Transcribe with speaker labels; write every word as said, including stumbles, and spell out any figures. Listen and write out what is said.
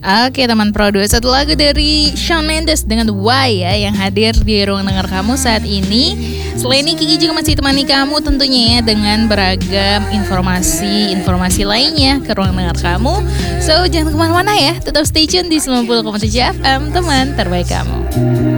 Speaker 1: Oke teman Prodo, satu lagu dari Shawn Mendes dengan Why ya yang hadir di ruang dengar kamu saat ini. Selain ini Kiki juga masih temani kamu tentunya ya dengan beragam informasi-informasi lainnya ke ruang dengar kamu. So jangan kemana-mana ya, tetap stay tune di sembilan puluh koma tujuh F M teman terbaik kamu.